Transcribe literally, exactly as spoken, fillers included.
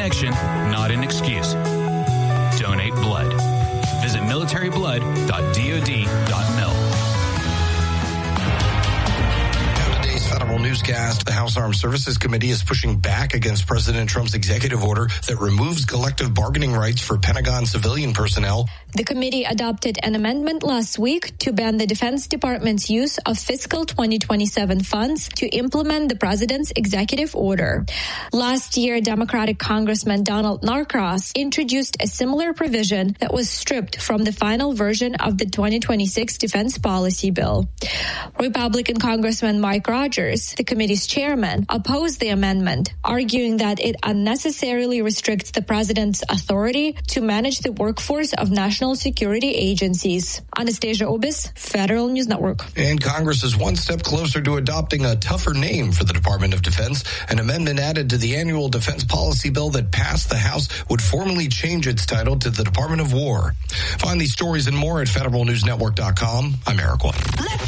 connection, not an excuse. Donate blood. Visit military blood dot dod dot mil. Federal newscast. The House Armed Services Committee is pushing back against President Trump's executive order that removes collective bargaining rights for Pentagon civilian personnel. The committee adopted an amendment last week to ban the Defense Department's use of fiscal twenty twenty-seven funds to implement the president's executive order. Last year, Democratic Congressman Donald Norcross introduced a similar provision that was stripped from the final version of the twenty twenty-six defense policy bill. Republican Congressman Mike Rogers, the committee's chairman, opposed the amendment, arguing that it unnecessarily restricts the president's authority to manage the workforce of national security agencies. Anastasia Obis, Federal News Network. And Congress is one step closer to adopting a tougher name for the Department of Defense. An amendment added to the annual defense policy bill that passed the House would formally change its title to the Department of War. Find these stories and more at federal news network dot com. I'm Eric White.